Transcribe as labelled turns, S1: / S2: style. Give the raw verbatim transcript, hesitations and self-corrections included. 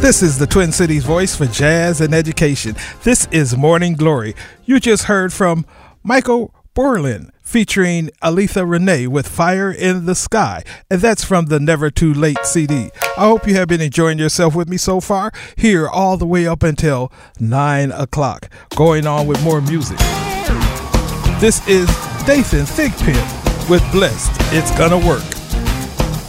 S1: This is the Twin Cities voice for jazz and education. This is Morning Glory. You just heard from Michael Borland featuring Aletha Renee with Fire in the Sky. And that's from the Never Too Late C D. I hope you have been enjoying yourself with me so far. Here all the way up until nine o'clock. Going on with more music. This is Dathan Thigpen with Blessed. It's Gonna Work.